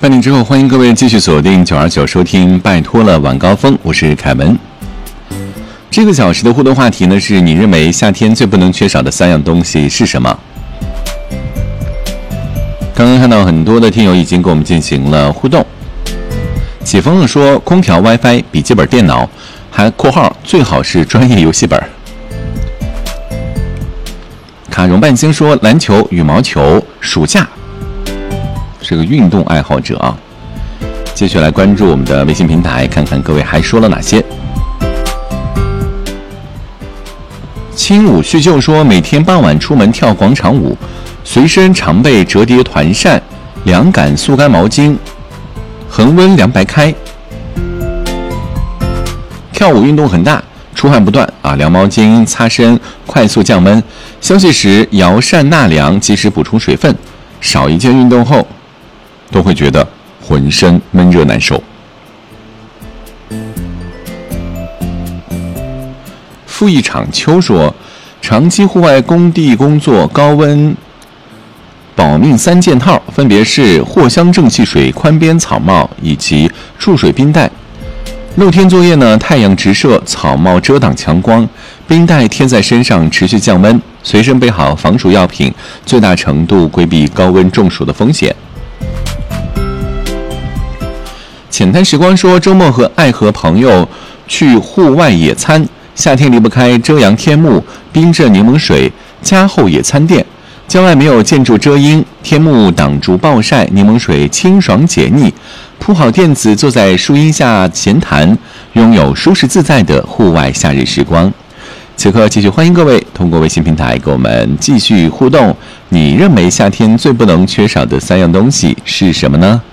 半点之后，欢迎各位继续锁定929收听拜托了晚高峰，我是凯文。这个小时的互动话题呢，是你认为夏天最不能缺少的3样东西是什么？刚刚看到很多的听友已经跟我们进行了互动。解封了说空调、WiFi、笔记本电脑，还括号最好是专业游戏本。卡荣半星说篮球、羽毛球、暑假。是个运动爱好者啊。继续来关注我们的微信平台，看看各位还说了哪些。轻舞叙旧说每天傍晚出门跳广场舞，随身常备折叠团扇、凉感速干毛巾，恒温凉白开。跳舞运动很大，出汗不断啊，凉毛巾擦身快速降温，休息时摇扇纳凉，及时补充水分。少一件运动后都会觉得浑身闷热难受。傅一场秋说，长期户外工地工作，高温保命3件套，分别是藿香正气水、宽边草帽以及注水冰袋。露天作业呢，太阳直射，草帽遮挡强光，冰袋贴在身上持续降温。随身备好防暑药品，最大程度规避高温中暑的风险。浅滩时光说，周末爱和朋友去户外野餐，夏天离不开遮阳天幕、冰镇柠檬水、加厚野餐垫。郊外没有建筑遮阴，天幕挡住暴晒，柠檬水清爽解腻。铺好垫子，坐在树荫下闲谈，拥有舒适自在的户外夏日时光。此刻继续欢迎各位通过微信平台跟我们继续互动，你认为夏天最不能缺少的3样东西是什么呢？